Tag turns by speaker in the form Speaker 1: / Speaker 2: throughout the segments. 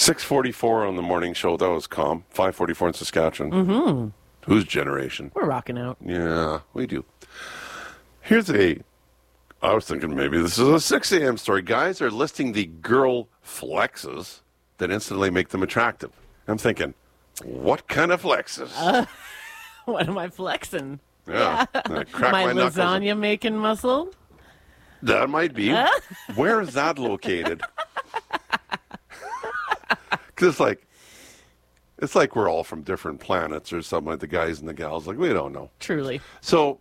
Speaker 1: 6:44 on the morning show. That was calm. 5:44 in Saskatchewan. Mm-hmm. Whose generation?
Speaker 2: We're rocking out.
Speaker 1: Yeah, we do. I was thinking maybe this is a 6 a.m. story. Guys are listing the girl flexes that instantly make them attractive. I'm thinking, what kind of flexes?
Speaker 2: What am I flexing?
Speaker 1: Yeah. I crack
Speaker 2: My
Speaker 1: knuckles.
Speaker 2: lasagna making muscle?
Speaker 1: That might be. Where is that located? Because it's like we're all from different planets or something, like the guys and the gals. Like, we don't know.
Speaker 2: Truly.
Speaker 1: So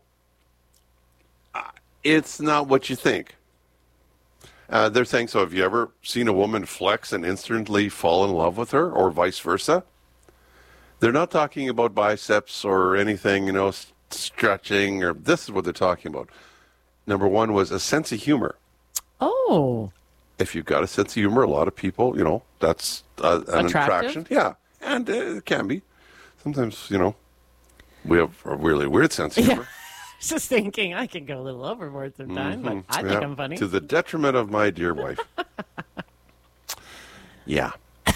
Speaker 1: it's not what you think. They're saying, so have you ever seen a woman flex and instantly fall in love with her, or vice versa? They're not talking about biceps or anything, stretching, or this is what they're talking about. Number one was a sense of humor.
Speaker 2: Oh.
Speaker 1: If you've got a sense of humor, a lot of people, that's an attraction. Yeah, and it can be. Sometimes, we have a really weird sense of humor.
Speaker 2: Just thinking I can go a little overboard sometimes, but I think I'm funny.
Speaker 1: To the detriment of my dear wife. Yeah.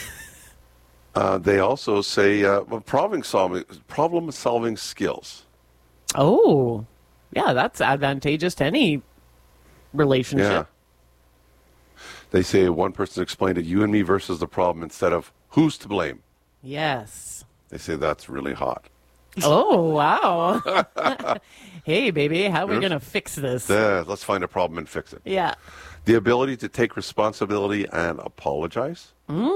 Speaker 1: They also say problem-solving skills.
Speaker 2: Oh. Yeah, that's advantageous to any relationship.
Speaker 1: Yeah. They say one person explained it, you and me versus the problem, instead of who's to blame.
Speaker 2: Yes.
Speaker 1: They say that's really hot.
Speaker 2: Oh, wow. Hey, baby, how are we going to fix this?
Speaker 1: Let's find a problem and fix it.
Speaker 2: Yeah.
Speaker 1: The ability to take responsibility and apologize.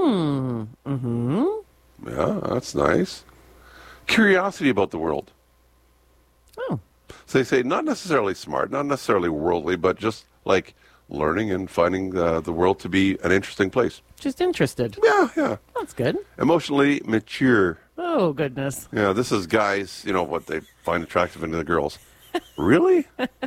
Speaker 2: Mm-hmm.
Speaker 1: Yeah, that's nice. Curiosity about the world.
Speaker 2: Oh.
Speaker 1: So they say not necessarily smart, not necessarily worldly, but just like learning and finding the world to be an interesting place.
Speaker 2: Just interested.
Speaker 1: Yeah.
Speaker 2: That's good.
Speaker 1: Emotionally mature.
Speaker 2: Oh, goodness.
Speaker 1: Yeah, this is guys, what they find attractive in the girls. Really?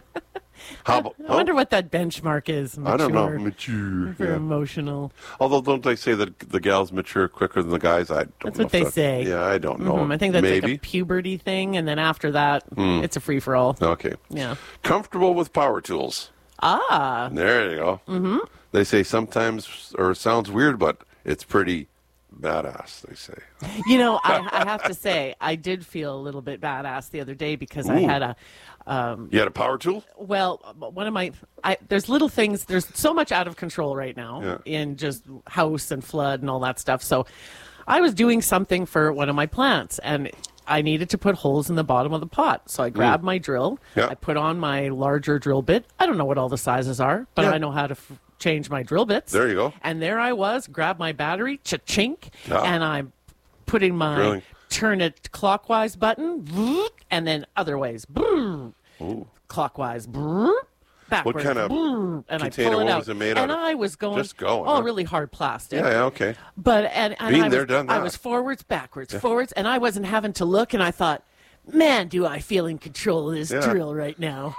Speaker 2: I wonder what that benchmark is. Mature,
Speaker 1: I don't know. Mature.
Speaker 2: for emotional.
Speaker 1: Although, don't they say that the gals mature quicker than the guys? I don't know.
Speaker 2: That's what they say.
Speaker 1: Yeah, I don't know.
Speaker 2: I think that's
Speaker 1: Maybe.
Speaker 2: like a puberty thing, and then after that, it's a free-for-all.
Speaker 1: Okay.
Speaker 2: Yeah.
Speaker 1: Comfortable with power tools.
Speaker 2: Ah.
Speaker 1: There you go. Mm-hmm. They say sometimes, or sounds weird, but it's pretty badass, they say.
Speaker 2: I have to say, I did feel a little bit badass the other day because I had a...
Speaker 1: you had a power tool?
Speaker 2: Well, one of my... there's little things... There's so much out of control right now in just house and flood and all that stuff. So I was doing something for one of my plants, and I needed to put holes in the bottom of the pot. So I grabbed my drill.
Speaker 1: Yeah.
Speaker 2: I put on my larger drill bit. I don't know what all the sizes are, but I know how to... change my drill bits.
Speaker 1: There you go.
Speaker 2: And there I was, grabbed my battery, cha-chink, and I'm putting my
Speaker 1: Drilling.
Speaker 2: turn it clockwise button, and then other ways, clockwise, backwards.
Speaker 1: What kind of
Speaker 2: and I
Speaker 1: container?
Speaker 2: pull it
Speaker 1: What
Speaker 2: out.
Speaker 1: was it made
Speaker 2: and
Speaker 1: out of?
Speaker 2: I was going,
Speaker 1: Just going,
Speaker 2: really hard plastic.
Speaker 1: Yeah, okay.
Speaker 2: But and
Speaker 1: Been
Speaker 2: I
Speaker 1: there,
Speaker 2: was,
Speaker 1: done
Speaker 2: I
Speaker 1: that.
Speaker 2: was forwards, backwards, forwards, and I wasn't having to look. And I thought, man, do I feel in control of this drill right now?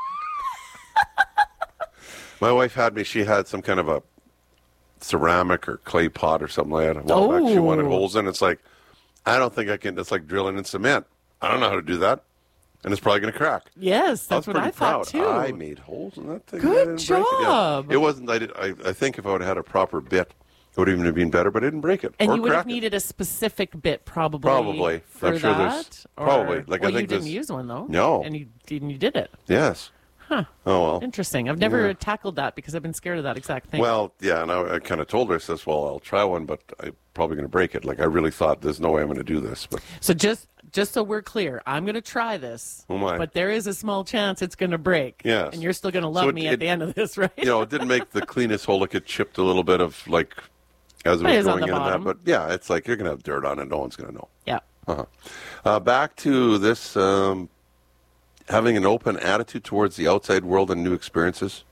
Speaker 1: My wife she had some kind of a ceramic or clay pot or something like that. A while back. She wanted holes in. It's like, I don't think I can. It's like drilling in cement. I don't know how to do that. And it's probably going to crack.
Speaker 2: Yes, that's what I thought too.
Speaker 1: I made holes in that thing.
Speaker 2: Good job.
Speaker 1: It wasn't. I think if I would have had a proper bit, it would even have been better. But I didn't break it.
Speaker 2: And
Speaker 1: or
Speaker 2: you would have
Speaker 1: crack it.
Speaker 2: needed a specific bit, probably.
Speaker 1: Probably.
Speaker 2: For
Speaker 1: I'm sure
Speaker 2: that.
Speaker 1: there's probably. Like
Speaker 2: well,
Speaker 1: I think
Speaker 2: you didn't
Speaker 1: there's-
Speaker 2: use one though.
Speaker 1: No.
Speaker 2: And you did it.
Speaker 1: Yes.
Speaker 2: Huh.
Speaker 1: Oh well.
Speaker 2: Interesting. I've never tackled that because I've been scared of that exact thing.
Speaker 1: Well, yeah, and I kind of told her, I says, well, I'll try one, but I'm probably going to break it. Like, I really thought there's no way I'm going to do this. But
Speaker 2: So just so we're clear, I'm going to try this.
Speaker 1: Oh, my.
Speaker 2: But there is a small chance it's going to break.
Speaker 1: Yes.
Speaker 2: And you're still going to love
Speaker 1: So
Speaker 2: me at the end of this, right?
Speaker 1: it didn't make the cleanest hole. Like, it chipped a little bit of, like, as it
Speaker 2: It
Speaker 1: was
Speaker 2: is on
Speaker 1: going
Speaker 2: the
Speaker 1: in and that.
Speaker 2: bottom.
Speaker 1: But, yeah, it's like you're going to have dirt on it. No one's going to know.
Speaker 2: Yeah.
Speaker 1: Back to this, having an open attitude towards the outside world and new experiences.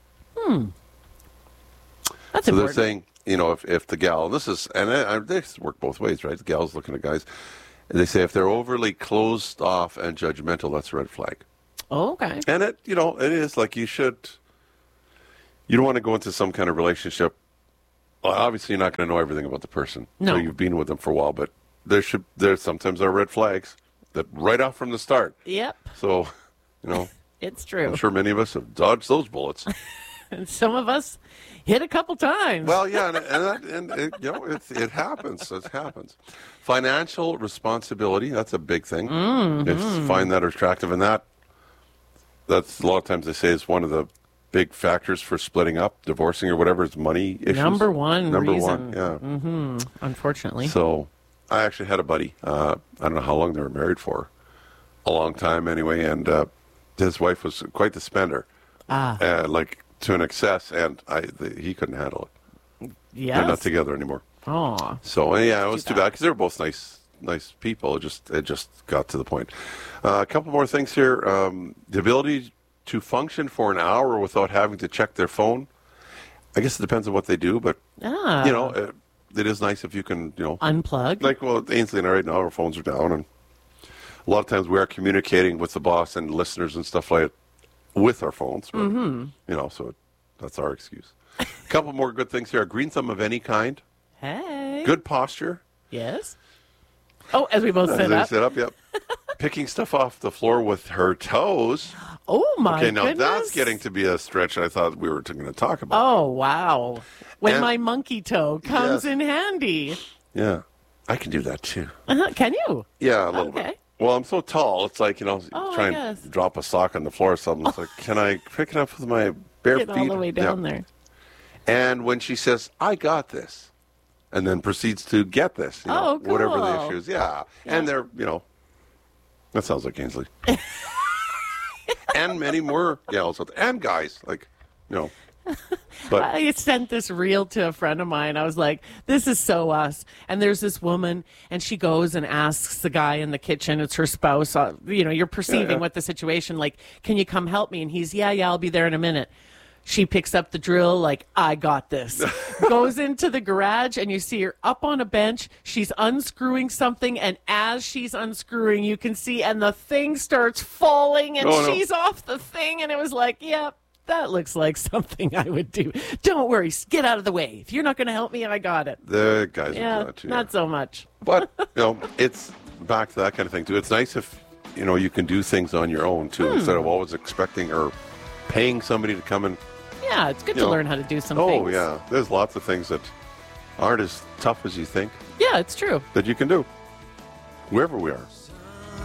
Speaker 2: That's
Speaker 1: So
Speaker 2: important.
Speaker 1: they're saying, if the gal, this work both ways, right? The gal's looking at guys. And they say if they're overly closed off and judgmental, that's a red flag.
Speaker 2: Oh, okay.
Speaker 1: And it is like you don't want to go into some kind of relationship. Well, obviously, you're not going to know everything about the person.
Speaker 2: No.
Speaker 1: So you've been with them for a while, but there sometimes are red flags that right off from the start.
Speaker 2: Yep.
Speaker 1: So,
Speaker 2: It's true.
Speaker 1: I'm sure many of us have dodged those bullets.
Speaker 2: And some of us hit a couple times.
Speaker 1: Well, yeah, and it happens. It happens. Financial responsibility, that's a big thing.
Speaker 2: Mm-hmm.
Speaker 1: If you find that attractive, and that's a lot of times they say is one of the big factors for splitting up, divorcing, or whatever, is money issues.
Speaker 2: Number one reason.
Speaker 1: Yeah.
Speaker 2: Mm-hmm. Unfortunately.
Speaker 1: So I actually had a buddy, I don't know how long they were married for, a long time anyway, and his wife was quite the spender. Like to an excess, and he couldn't handle it.
Speaker 2: Yes.
Speaker 1: They're not together anymore.
Speaker 2: Oh.
Speaker 1: So yeah, it was too bad because they were both nice people. It just got to the point. A couple more things here. The ability to function for an hour without having to check their phone. I guess it depends on what they do, but it is nice if you can
Speaker 2: unplug.
Speaker 1: Like Ainsley and I right now, our phones are down, and a lot of times we are communicating with the boss and listeners and stuff like that with our phones. But, so that's our excuse. A couple more good things here. A green thumb of any kind.
Speaker 2: Hey.
Speaker 1: Good posture.
Speaker 2: Yes. Oh, as we both sit up.
Speaker 1: Sit up, yep. Picking stuff off the floor with her toes.
Speaker 2: Oh, my
Speaker 1: goodness. Okay, now
Speaker 2: goodness.
Speaker 1: that's getting to be a stretch I thought we were going to talk about.
Speaker 2: Oh, wow. When my monkey toe comes in handy.
Speaker 1: Yeah. I can do that, too.
Speaker 2: Can you?
Speaker 1: Yeah, a little bit. Well, I'm so tall. It's like, trying to drop a sock on the floor or something. It's like, can I pick it up with my bare feet?
Speaker 2: Get all the way down there.
Speaker 1: And when she says, I got this, and then proceeds to get this,
Speaker 2: cool.
Speaker 1: whatever the issue is. Yeah. And they're, that sounds like Ainsley. And many more gals and guys, But
Speaker 2: I sent this reel to a friend of mine. I was like, this is so us. And there's this woman, and she goes and asks the guy in the kitchen, it's her spouse, you're perceiving what the situation, like, can you come help me? And he's, yeah, I'll be there in a minute. She picks up the drill, like, I got this. Goes into the garage, and you see her up on a bench. She's unscrewing something, and as she's unscrewing, you can see, and the thing starts falling, and she's off the thing, and it was like, yep. That looks like something I would do. Don't worry. Get out of the way. If you're not going to help me, I got it.
Speaker 1: The guys would do that too.
Speaker 2: Not so much.
Speaker 1: But, it's back to that kind of thing too. It's nice if, you can do things on your own too, instead of always expecting or paying somebody to come and...
Speaker 2: Yeah, it's good to learn how to do some things.
Speaker 1: Oh, yeah. There's lots of things that aren't as tough as you think.
Speaker 2: Yeah, it's true.
Speaker 1: That you can do, wherever we are.